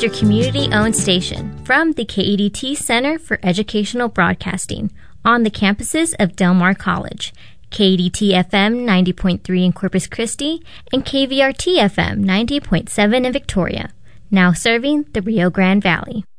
is your community-owned station from the KEDT Center for Educational Broadcasting on the campuses of Del Mar College, KEDT-FM 90.3 in Corpus Christi and KVRT-FM 90.7 in Victoria, now serving the Rio Grande Valley.